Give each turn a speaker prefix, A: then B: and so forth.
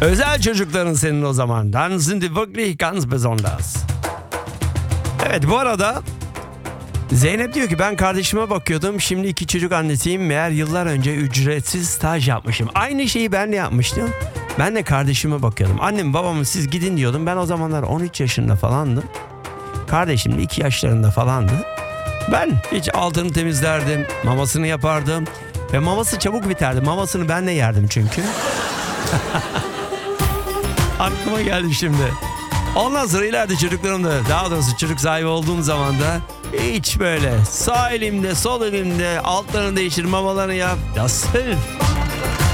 A: Özel çocukların senin o zaman. Dann sind die wirklich ganz besonders. Evet, bu arada Zeynep diyor ki ben kardeşime bakıyordum. Şimdi 2 çocuk annesiyim. Meğer yıllar önce ücretsiz staj yapmışım. Aynı şeyi ben de yapmıştım. Ben de kardeşime bakıyordum. Annem babamı siz gidin diyordum. Ben o zamanlar 13 yaşında falandım. Kardeşim de 2 yaşlarında falandı. Ben hiç altını temizlerdim. Mamasını yapardım. Ve maması çabuk biterdi. Mamasını ben de yerdim çünkü. Aklıma geldi şimdi. Ondan sonra ileride çocuklarım da, daha doğrusu çocuk sahibi olduğum zaman da hiç böyle sağ elimde sol elimde altlarını değiştir, mamalarını yap. Das hilft.